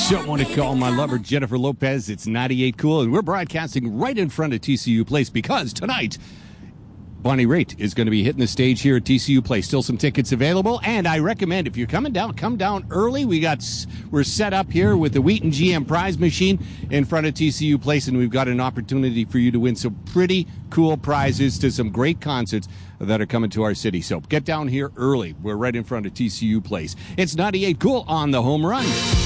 Someone to call my lover, Jennifer Lopez. It's 98 Cool, and we're broadcasting right in front of TCU Place because tonight, Bonnie Raitt is going to be hitting the stage here at TCU Place. Still some tickets available, and I recommend if you're coming down, come down early. We're set up here with the Wheaton GM prize machine in front of TCU Place, and we've got an opportunity for you to win some pretty cool prizes to some great concerts that are coming to our city. So get down here early. We're right in front of TCU Place. It's 98 Cool on the Home Run.